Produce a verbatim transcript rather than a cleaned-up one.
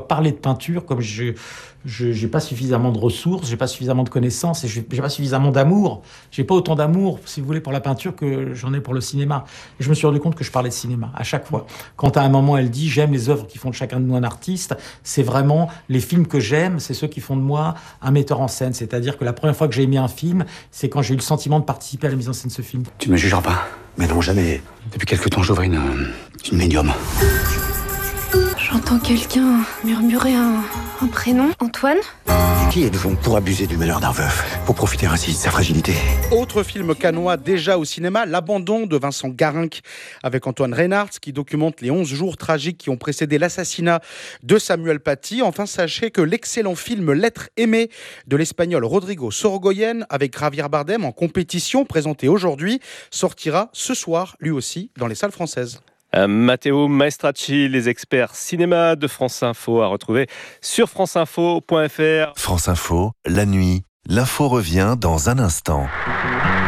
dois parler de peinture comme je je j'ai pas suffisamment de ressources, j'ai pas suffisamment de connaissances et j'ai pas suffisamment d'amour. J'ai pas autant d'amour, si vous voulez, pour la peinture que j'en ai pour le cinéma. Et je me suis rendu compte que je parlais de cinéma à chaque fois. Quand à un moment elle dit j'aime les œuvres qui font de chacun de nous un artiste, c'est vraiment les films que j'aime, c'est ceux qui font de moi un metteur en scène. C'est-à-dire que la première fois que j'ai aimé un film, c'est quand j'ai eu le sentiment de participer à la mise en scène de ce film. Tu me jugeras pas. Mais non, jamais. Depuis quelque temps, j'ouvre une, euh, une médium. J'entends quelqu'un murmurer un, un prénom. Antoine ? Qui êtes-vous pour abuser du malheur d'un veuf, pour profiter ainsi de sa fragilité? Autre film cannois déjà au cinéma, L'Abandon de Vincent Garinck avec Antoine Reynards qui documente les onze jours tragiques qui ont précédé l'assassinat de Samuel Paty. Enfin, sachez que l'excellent film L'être aimé de l'espagnol Rodrigo Sorogoyen avec Javier Bardem en compétition, présenté aujourd'hui, sortira ce soir lui aussi dans les salles françaises. Euh, Matteo Maestracci, les experts cinéma de France Info à retrouver sur franceinfo point fr. France Info, la nuit, l'info revient dans un instant.